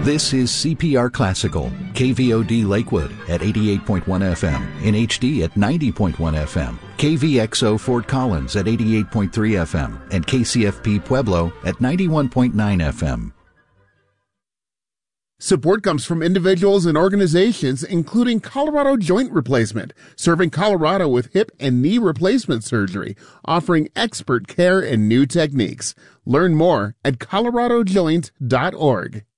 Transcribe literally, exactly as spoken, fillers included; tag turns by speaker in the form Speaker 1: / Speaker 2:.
Speaker 1: This is C P R Classical, K V O D Lakewood at eighty-eight point one F M, in H D at ninety point one F M, K V X O Fort Collins at eighty-eight point three F M, and K C F P Pueblo at ninety-one point nine F M.
Speaker 2: Support comes from individuals and organizations, including Colorado Joint Replacement, serving Colorado with hip and knee replacement surgery, offering expert care and new techniques. Learn more at colorado joint dot org.